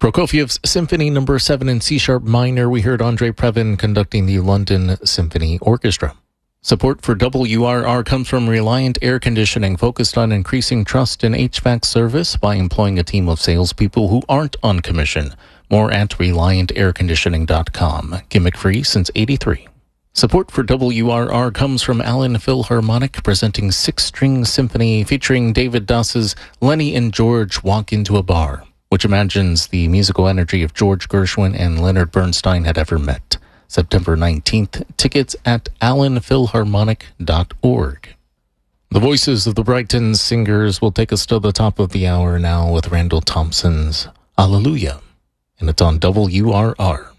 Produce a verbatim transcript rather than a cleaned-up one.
Prokofiev's Symphony Number seven in C-sharp minor. We heard Andrei Previn conducting the London Symphony Orchestra. Support for W R R comes from Reliant Air Conditioning, focused on increasing trust in H V A C service by employing a team of salespeople who aren't on commission. More at reliant air conditioning dot com. Gimmick-free since eighty-three. Support for W R R comes from Allen Philharmonic, presenting Six-String Symphony featuring David Doss's Lenny and George Walk Into a Bar, which imagines the musical energy of George Gershwin and Leonard Bernstein had ever met. September nineteenth. Tickets at allen philharmonic dot org. The voices of the Brighton Singers will take us to the top of the hour now with Randall Thompson's Hallelujah. And it's on W R R.